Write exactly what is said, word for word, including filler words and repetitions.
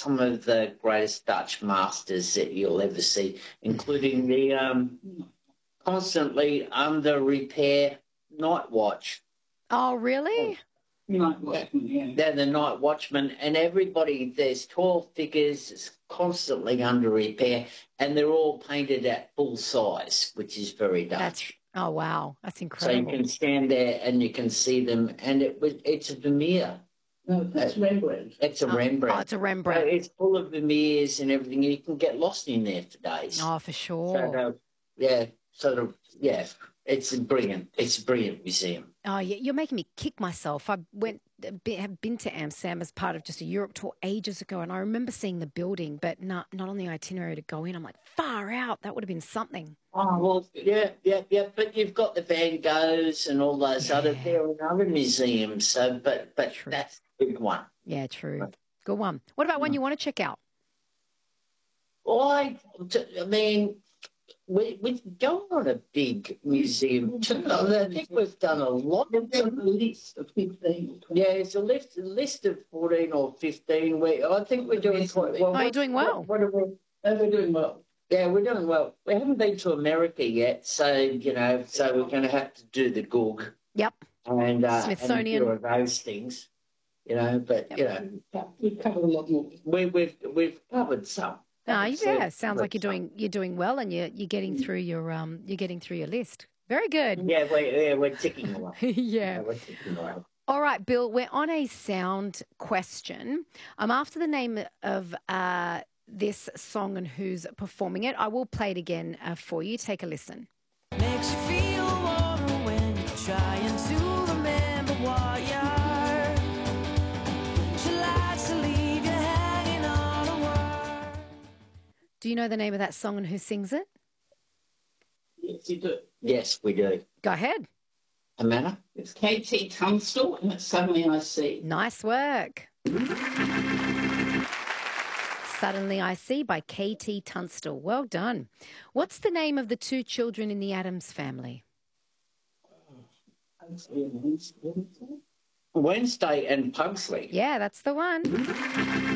some of the greatest Dutch masters that you'll ever see, including the um, constantly under repair Night Watch. Oh, really? Night Watchman, yeah. They're the Night Watchmen, and everybody, there's twelve figures, it's constantly under repair, and they're all painted at full size, which is very Dutch. That's, oh, wow. That's So you incredible. can stand there and you can see them, and it was it's a Vermeer. No, that's Rembrandt. It's a Oh, Rembrandt. oh, it's a So Rembrandt. it's full of Vermeers and everything. You can get lost in there for days. Oh, for So, sure. uh, yeah, sort of, yeah, it's a brilliant, it's a brilliant museum. Oh, yeah, you're making me kick myself. I went, be- have been to Amsterdam as part of just a Europe tour ages ago, and I remember seeing the building, but not not on the itinerary to go in. I'm like, far out. That would have been something. Oh, well, yeah, yeah, yeah, but you've got the Van Goghs and all those other, Yeah. there are other museums, so, but, but True. that's the big one. Yeah, true. Good one. What about one you want to check out? Well, I, I mean, we, we've gone on a big museum tour. I think we've done a lot. They've got a list of fifteen. Yeah, it's a list, a list of fourteen or fifteen. We, I think we're doing quite well. Oh, you're doing well. What, what are we? Oh, we're doing well. Yeah, we're doing well. We haven't been to America yet, so, you know, so we're going to have to do the Goog Yep. and, uh, Smithsonian. and a few of those things, you know, but, Yep. you know, We've covered a lot more. we, we've, we've covered some. No, So- yeah, sounds like you're doing you're doing well, and you're you're getting through your um you're getting through your list. Very good. Yeah, we're, yeah, we're ticking away. yeah. Yeah, we're ticking away. All right, Bill, we're on a sound question. I'm after the name of uh, this song and who's performing it. I will play it again uh, for you. Take a listen. Makes you feel warmer when you're trying to remember what you are. She likes to leave you hanging on a wire. Do you know the name of that song and who sings it? Yes, you do. Yes, we do. Go ahead. Amanda? It's K T Tunstall, and it's Suddenly I See. Nice work. Suddenly I See by K T Tunstall. Well done. What's the name of the two children in the Addams family? Wednesday and Pugsley. Yeah, that's the one.